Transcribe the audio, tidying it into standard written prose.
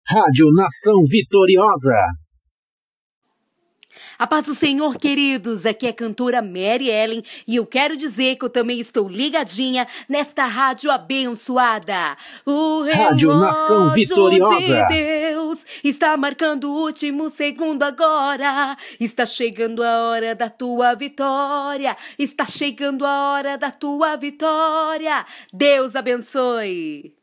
Rádio Nação Vitoriosa. A paz do Senhor, queridos, aqui é a cantora Mary Ellen e eu quero dizer que eu também estou ligadinha nesta rádio abençoada. O Rádio Nação Vitoriosa. de Deus está marcando o último segundo agora. Está chegando a hora da tua vitória. Está chegando a hora da tua vitória. Deus abençoe.